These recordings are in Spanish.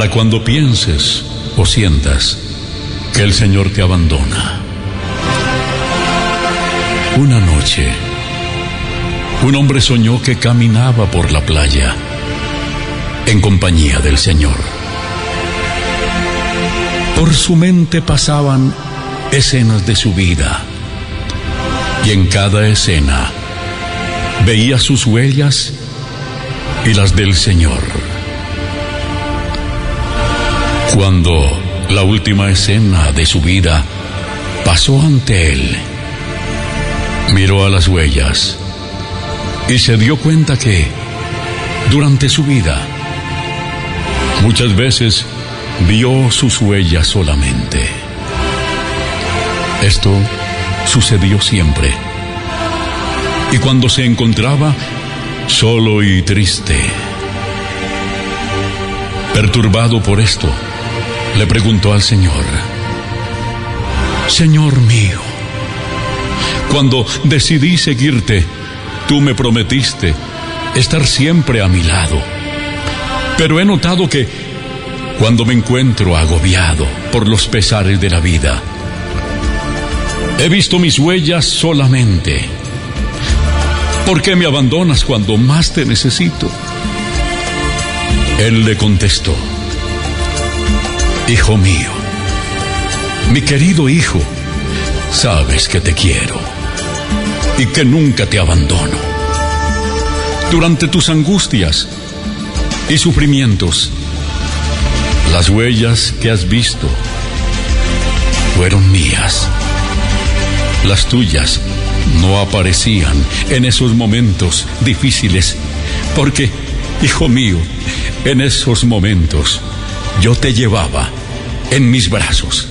para cuando pienses o sientas que el Señor te abandona. Una noche, un hombre soñó que caminaba por la playa en compañía del Señor. Por su mente pasaban escenas de su vida, y en cada escena veía sus huellas y las del Señor. Cuando la última escena de su vida pasó ante él, miró a las huellas y se dio cuenta que durante su vida muchas veces vio sus huellas solamente. Esto sucedió siempre, y cuando se encontraba solo y triste, perturbado por esto, le preguntó al Señor: Señor mío, cuando decidí seguirte, tú me prometiste estar siempre a mi lado, pero he notado que cuando me encuentro agobiado por los pesares de la vida, he visto mis huellas solamente. ¿Por qué me abandonas cuando más te necesito? Él le contestó: Hijo mío, mi querido hijo, sabes que te quiero y que nunca te abandono. Durante tus angustias y sufrimientos, las huellas que has visto fueron mías. Las tuyas no aparecían en esos momentos difíciles, porque, hijo mío, en esos momentos yo te llevaba en mis brazos.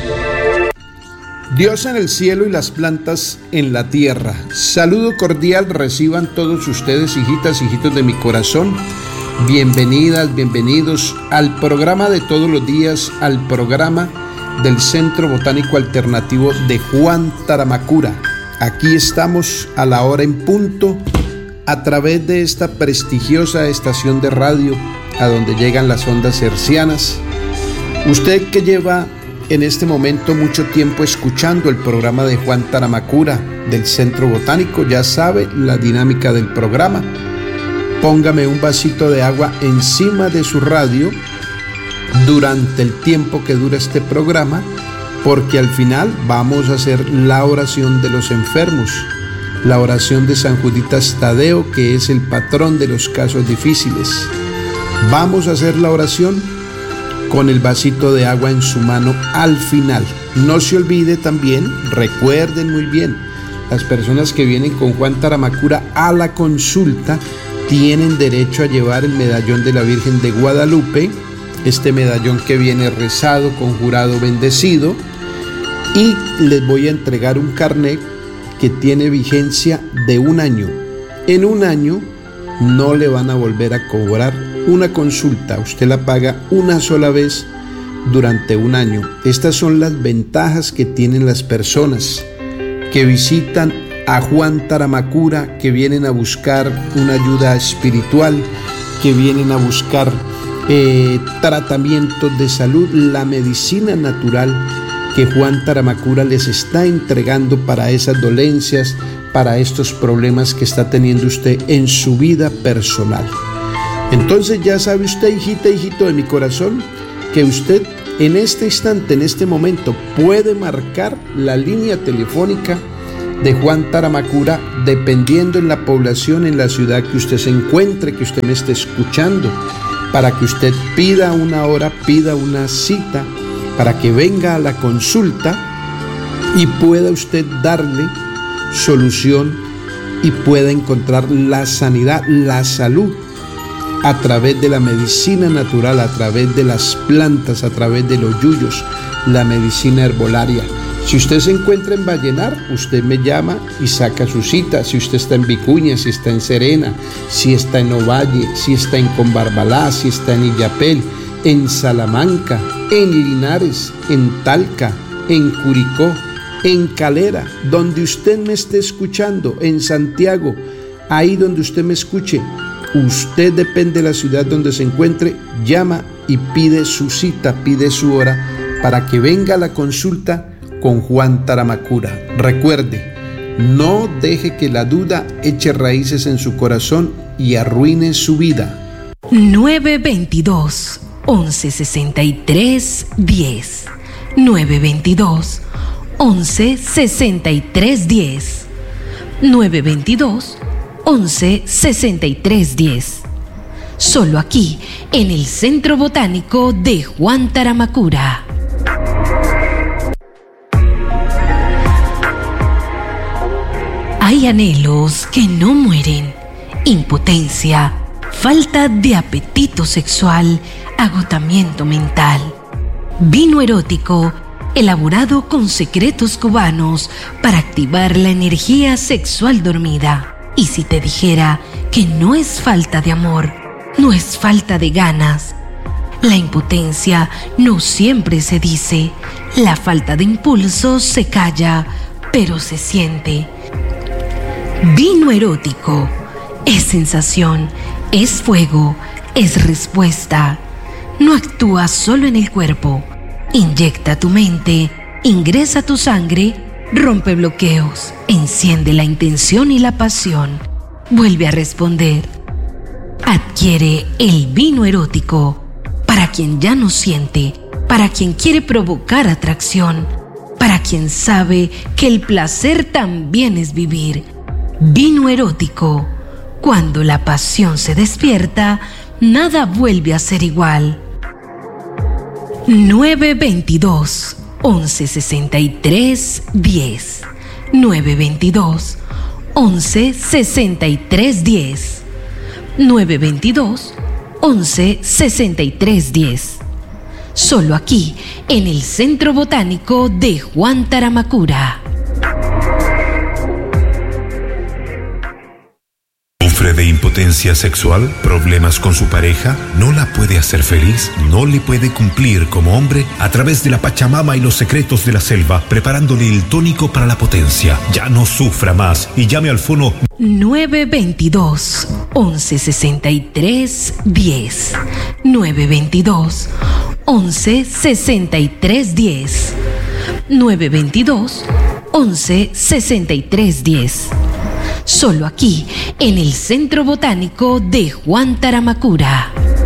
Dios en el cielo y las plantas en la tierra. Saludo cordial reciban todos ustedes, hijitas, hijitos de mi corazón. Bienvenidas, bienvenidos al programa de todos los días, al programa del Centro Botánico Alternativo de Juan Taramacura. Aquí estamos a la hora en punto, a través de esta prestigiosa estación de radio, a donde llegan las ondas hercianas. Usted que lleva en este momento mucho tiempo escuchando el programa de Juan Taramacura del Centro Botánico, ya sabe la dinámica del programa. Póngame un vasito de agua encima de su radio durante el tiempo que dura este programa, porque al final vamos a hacer la oración de los enfermos, la oración de San Juditas Tadeo, que es el patrón de los casos difíciles. Vamos a hacer la oración con el vasito de agua en su mano al final. No se olvide también, recuerden muy bien, las personas que vienen con Juan Taramacura a la consulta tienen derecho a llevar el medallón de la Virgen de Guadalupe, este medallón que viene rezado, conjurado, bendecido, y les voy a entregar un carnet que tiene vigencia de 1 año. En 1 año no le van a volver a cobrar una consulta, usted la paga una sola vez durante 1 año. Estas son las ventajas que tienen las personas que visitan a Juan Taramacura, que vienen a buscar una ayuda espiritual, que vienen a buscar tratamientos de salud, la medicina natural que Juan Taramacura les está entregando para esas dolencias, para estos problemas que está teniendo usted en su vida personal. Entonces ya sabe usted, hijita, hijito de mi corazón, que usted en este instante, en este momento, puede marcar la línea telefónica de Juan Taramacura, dependiendo en la población, en la ciudad que usted se encuentre, que usted me esté escuchando, para que usted pida una hora, pida una cita, para que venga a la consulta y pueda usted darle solución y pueda encontrar la sanidad, la salud, a través de la medicina natural, a través de las plantas, a través de los yuyos, la medicina herbolaria. Si usted se encuentra en Vallenar, usted me llama y saca su cita. Si usted está en Vicuña, si está en Serena, si está en Ovalle, si está en Combarbalá, si está en Illapel, en Salamanca, en Linares, en Talca, en Curicó, en Calera, donde usted me esté escuchando, en Santiago, ahí donde usted me escuche, usted depende de la ciudad donde se encuentre, llama y pide su cita, pide su hora para que venga a la consulta con Juan Taramacura. Recuerde, no deje que la duda eche raíces en su corazón y arruine su vida. 922-1163-10. 922-1163-10. 922-1163-10. Solo aquí, en el Centro Botánico de Juan Taramacura. Hay anhelos que no mueren: impotencia, falta de apetito sexual, agotamiento mental. Vino erótico, elaborado con secretos cubanos para activar la energía sexual dormida. Y si te dijera que no es falta de amor, no es falta de ganas. La impotencia no siempre se dice, la falta de impulso se calla, pero se siente. Vino erótico es sensación, es fuego, es respuesta. No actúa solo en el cuerpo. Inyecta tu mente, ingresa tu sangre, rompe bloqueos, enciende la intención y la pasión. Vuelve a responder. Adquiere el vino erótico para quien ya no siente, para quien quiere provocar atracción, para quien sabe que el placer también es vivir. Vino erótico. Cuando la pasión se despierta, nada vuelve a ser igual. 922-1163-10. 922-1163-10. 922-1163-10. Solo aquí, en el Centro Botánico de Juan Taramacura. ¿Sufre de impotencia sexual? ¿Problemas con su pareja? ¿No la puede hacer feliz? ¿No le puede cumplir como hombre? A través de la Pachamama y los secretos de la selva, preparándole el tónico para la potencia. Ya no sufra más y llame al fono 922-1163-10. 922-1163-10. 922-1163-10. Solo aquí, en el Centro Botánico de Juan Taramacura.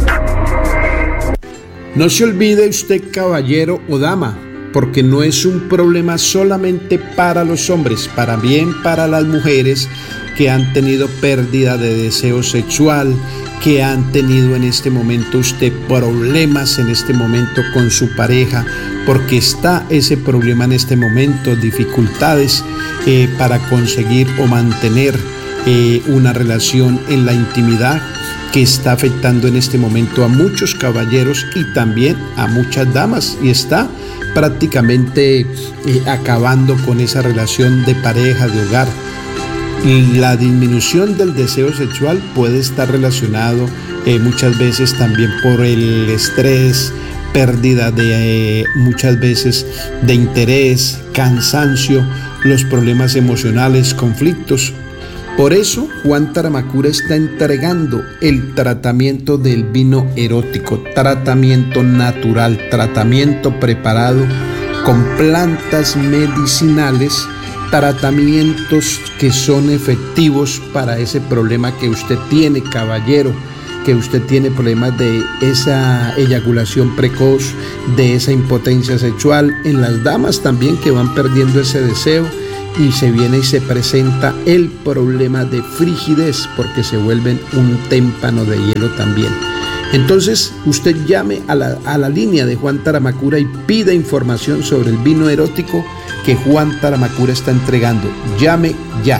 No se olvide usted, caballero o dama, porque no es un problema solamente para los hombres, también para las mujeres que han tenido pérdida de deseo sexual, que han tenido en este momento usted problemas en este momento con su pareja, porque está ese problema en este momento, dificultades para conseguir o mantener una relación en la intimidad, que está afectando en este momento a muchos caballeros y también a muchas damas, y está prácticamente acabando con esa relación de pareja, de hogar. La disminución del deseo sexual puede estar relacionado muchas veces también por el estrés, pérdida de muchas veces de interés, cansancio, los problemas emocionales, conflictos. Por eso Juan Taramacura está entregando el tratamiento del vino erótico, tratamiento natural, tratamiento preparado con plantas medicinales, tratamientos que son efectivos para ese problema que usted tiene, caballero, que usted tiene problemas de esa eyaculación precoz, de esa impotencia sexual, en las damas también que van perdiendo ese deseo, y se viene y se presenta el problema de frigidez porque se vuelven un témpano de hielo también. Entonces usted llame a la línea de Juan Taramacura y pida información sobre el vino erótico que Juan Taramacura está entregando. Llame ya.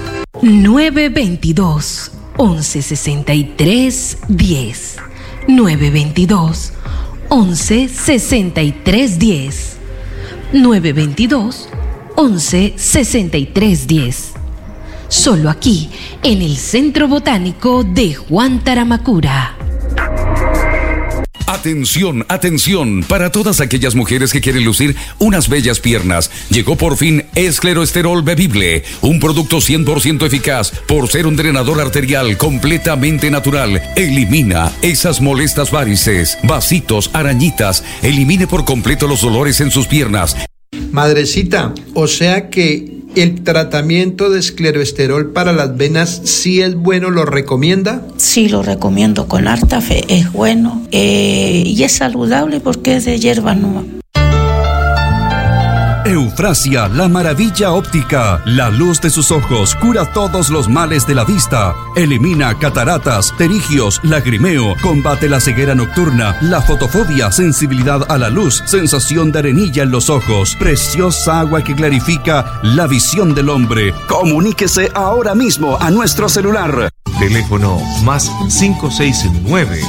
922-1163-10. 922-1163-10. 922-1163-10. Solo aquí, en el Centro Botánico de Juan Taramacura. Atención, atención, para todas aquellas mujeres que quieren lucir unas bellas piernas. Llegó por fin Escleroesterol Bebible, un producto 100% eficaz por ser un drenador arterial completamente natural. Elimina esas molestas varices, vasitos, arañitas, elimine por completo los dolores en sus piernas. Madrecita, o sea que el tratamiento de escleroesterol para las venas sí es bueno, ¿lo recomienda? Sí, lo recomiendo con harta fe, es bueno y es saludable porque es de hierba nueva. Eufrasia, la maravilla óptica. La luz de sus ojos cura todos los males de la vista. Elimina cataratas, pterigios, lagrimeo. Combate la ceguera nocturna, la fotofobia, sensibilidad a la luz, sensación de arenilla en los ojos. Preciosa agua que clarifica la visión del hombre. Comuníquese ahora mismo a nuestro celular. Teléfono más 569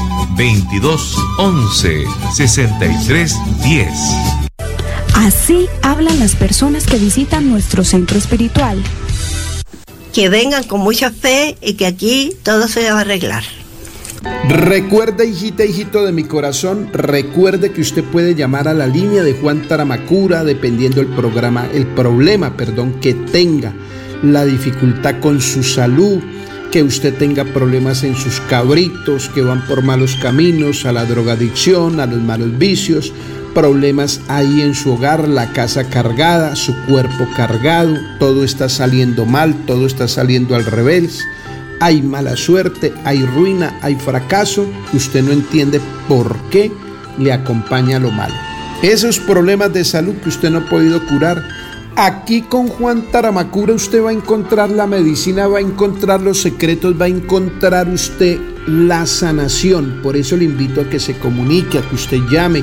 2211 6310. Así hablan las personas que visitan nuestro centro espiritual. Que vengan con mucha fe y que aquí todo se va a arreglar. Recuerde, hijita, hijito de mi corazón, recuerde que usted puede llamar a la línea de Juan Taramacura dependiendo el problema que tenga, la dificultad con su salud, que usted tenga problemas en sus cabritos, que van por malos caminos, a la drogadicción, a los malos vicios, problemas ahí en su hogar, la casa cargada, su cuerpo cargado, todo está saliendo mal, todo está saliendo al revés, hay mala suerte, hay ruina, hay fracaso, usted no entiende por qué le acompaña lo malo. Esos problemas de salud que usted no ha podido curar, aquí con Juan Taramacura usted va a encontrar la medicina, va a encontrar los secretos, va a encontrar usted la sanación. Por eso le invito a que se comunique, a que usted llame.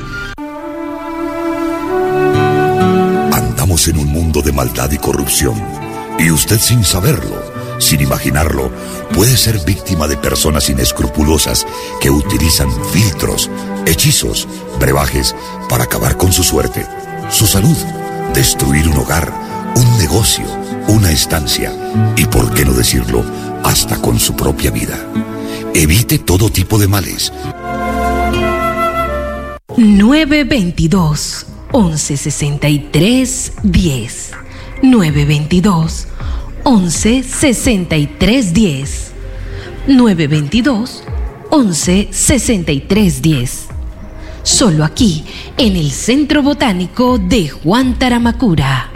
Andamos en un mundo de maldad y corrupción, y usted sin saberlo, sin imaginarlo, puede ser víctima de personas inescrupulosas que utilizan filtros, hechizos, brebajes para acabar con su suerte, su salud, destruir un hogar, un negocio, una estancia y, por qué no decirlo, hasta con su propia vida. Evite todo tipo de males. 922 1163 10 922 1163 10 922 1163 10. Solo aquí, en el Centro Botánico de Juan Taramacura.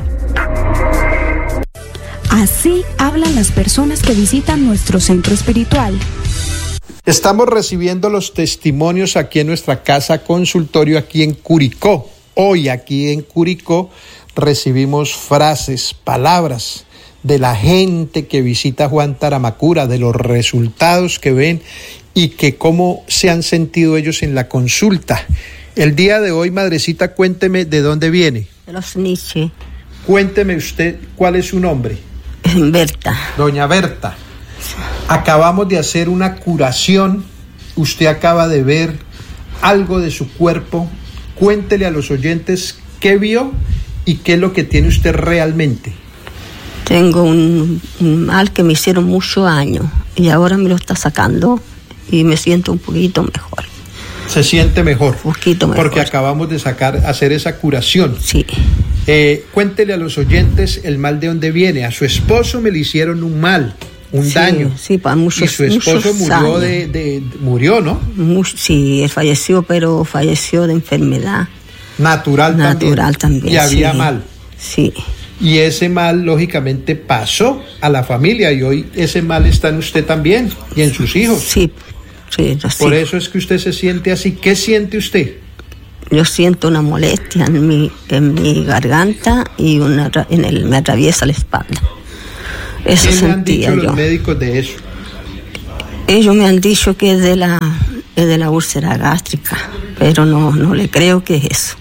Así hablan las personas que visitan nuestro centro espiritual. Estamos recibiendo los testimonios aquí en nuestra casa consultorio aquí en Curicó. Hoy aquí en Curicó recibimos frases, palabras de la gente que visita Juan Taramacura, de los resultados que ven y que cómo se han sentido ellos en la consulta. El día de hoy, madrecita, cuénteme de dónde viene. De los Nietzsche. Cuénteme usted cuál es su nombre. Berta. Doña Berta. Acabamos de hacer una curación. Usted acaba de ver algo de su cuerpo. Cuéntele a los oyentes qué vio y qué es lo que tiene usted realmente. Tengo un mal que me hicieron muchos años y ahora me lo está sacando y me siento un poquito mejor. Se siente mejor. Un poquito mejor. Porque acabamos de hacer esa curación. Sí. Cuéntele a los oyentes el mal de dónde viene. A su esposo me le hicieron un mal, daño. Sí, para muchos años. Y su esposo murió murió, ¿no? Sí, él falleció, pero falleció de enfermedad. Natural también. Y había mal. Sí. Y ese mal, lógicamente, pasó a la familia y hoy ese mal está en usted también y en sus hijos. Sí. Por eso es que usted se siente así. ¿Qué siente usted? Yo siento una molestia en mi garganta y me atraviesa la espalda. Eso ¿Qué le han sentía dicho yo. Los médicos de eso? Ellos me han dicho que es de la úlcera gástrica, pero no le creo que es eso.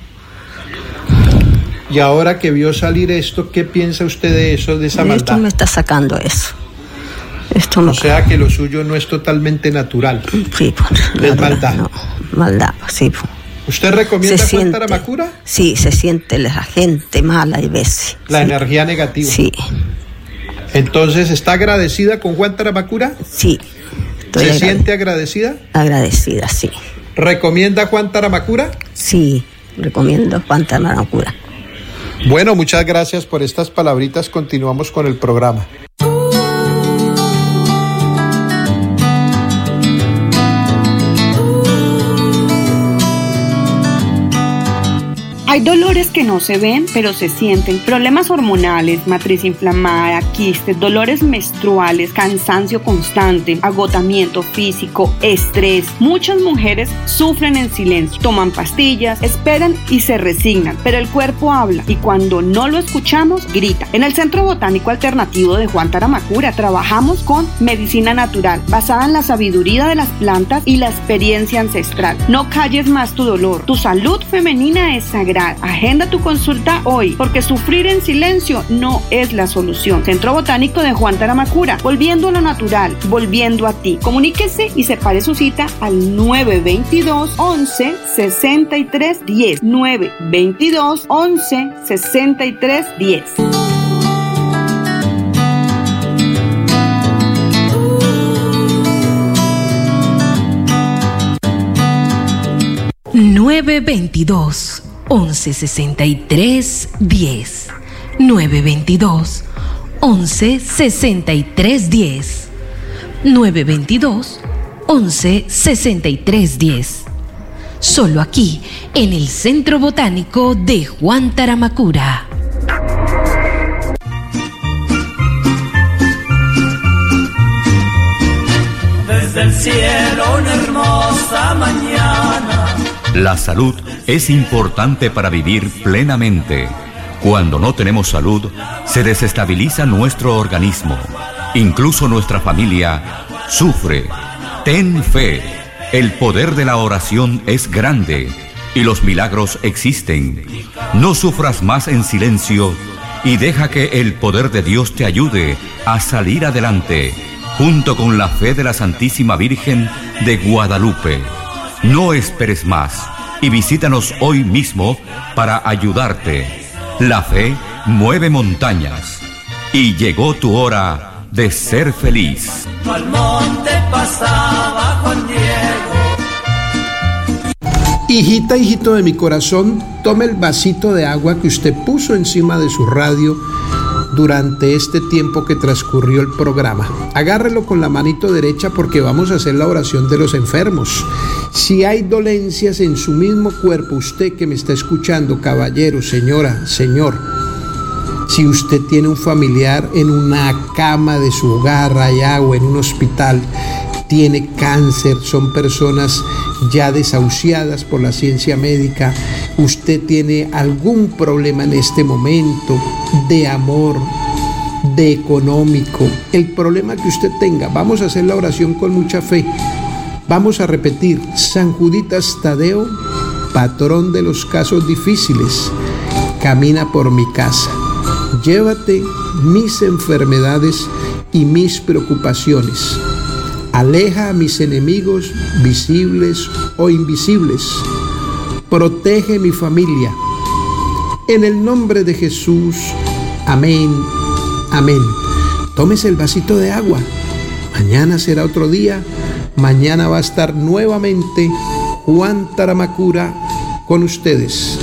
Y ahora que vio salir esto, ¿qué piensa usted de eso, de esa maldad? Esto me está sacando eso. O sea que lo suyo no es totalmente natural. Sí, es maldad. No, maldad, sí. ¿Usted recomienda Juan Taramacura? Sí, se siente la gente mala hay veces. La energía negativa. Sí. Entonces, ¿está agradecida con Juan Taramacura? Sí. ¿Se siente agradecida? Agradecida, sí. ¿Recomienda Juan Taramacura? Sí, recomiendo Juan Taramacura. Bueno, muchas gracias por estas palabritas. Continuamos con el programa. Hay dolores que no se ven, pero se sienten. Problemas hormonales, matriz inflamada, quistes, dolores menstruales, cansancio constante, agotamiento físico, estrés. Muchas mujeres sufren en silencio, toman pastillas, esperan y se resignan, pero el cuerpo habla y cuando no lo escuchamos, grita. En el Centro Botánico Alternativo de Juan Taramacura trabajamos con medicina natural, basada en la sabiduría de las plantas y la experiencia ancestral. No calles más tu dolor. Tu salud femenina es sagrada. Agenda tu consulta hoy, porque sufrir en silencio no es la solución. Centro Botánico de Juan Taramacura, volviendo a lo natural, volviendo a ti. Comuníquese y separe su cita al 922 11 63 10. 922 11 63 10. (922 11 63 10) 922 11 63 10 922 11 63 10. Solo aquí, en el Centro Botánico de Juan Taramacura. Desde el cielo una hermosa mañana. La salud es importante para vivir plenamente. Cuando no tenemos salud, se desestabiliza nuestro organismo. Incluso nuestra familia sufre. Ten fe. El poder de la oración es grande y los milagros existen. No sufras más en silencio y deja que el poder de Dios te ayude a salir adelante, junto con la fe de la Santísima Virgen de Guadalupe. No esperes más y visítanos hoy mismo para ayudarte. La fe mueve montañas y llegó tu hora de ser feliz. Al monte pasaba Juan Diego. Hijita, hijito de mi corazón, tome el vasito de agua que usted puso encima de su radio durante este tiempo que transcurrió el programa. Agárrelo con la manito derecha porque vamos a hacer la oración de los enfermos. Si hay dolencias en su mismo cuerpo, usted que me está escuchando, caballero, señora, señor, si usted tiene un familiar en una cama de su hogar allá o en un hospital, tiene cáncer, son personas ya desahuciadas por la ciencia médica, usted tiene algún problema en este momento de amor, de económico, el problema que usted tenga, vamos a hacer la oración con mucha fe. Vamos a repetir: San Juditas Tadeo, patrón de los casos difíciles, camina por mi casa. Llévate mis enfermedades y mis preocupaciones. Aleja a mis enemigos, visibles o invisibles. Protege mi familia. En el nombre de Jesús. Amén. Amén. Tómese el vasito de agua. Mañana será otro día. Mañana va a estar nuevamente Juan Taramacura con ustedes.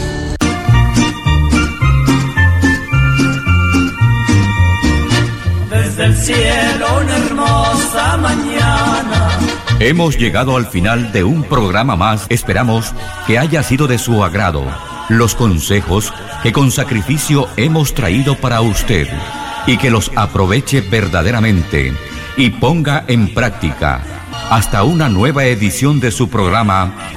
Desde el cielo una hermosa mañana. Hemos llegado al final de un programa más. Esperamos que haya sido de su agrado los consejos que con sacrificio hemos traído para usted y que los aproveche verdaderamente y ponga en práctica. Hasta una nueva edición de su programa